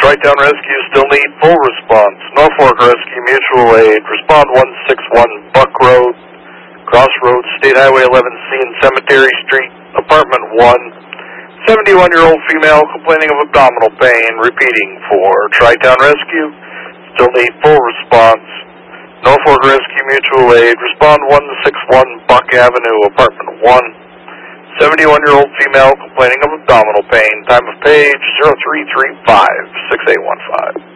Tri-Town Rescue still need full response. Norfolk Rescue Mutual Aid, respond 161 Buck Road, Crossroads, State Highway 11C and Cemetery Street, Apartment 1. 71-year-old female complaining of abdominal pain, repeating for Tri-Town Rescue, still need full response. Norfolk Rescue Mutual Aid, respond 161 Buck Avenue, Apartment 1. 71-year-old female complaining of abdominal pain, time of page 0335-6815.